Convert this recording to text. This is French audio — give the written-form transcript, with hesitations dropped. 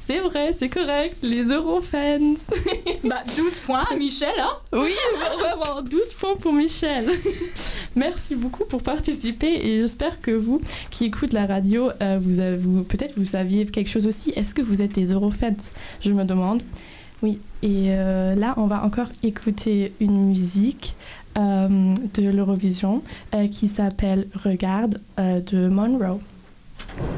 C'est vrai, c'est correct, les Eurofans. 12 points, Michel, hein? Oui, vraiment, 12 points pour Michel. Merci beaucoup pour participer et j'espère que vous qui écoutez la radio, peut-être vous saviez quelque chose aussi. Est-ce que vous êtes des Eurofans? Je me demande. Oui, et là, on va encore écouter une musique de l'Eurovision qui s'appelle Regarde de Monroe.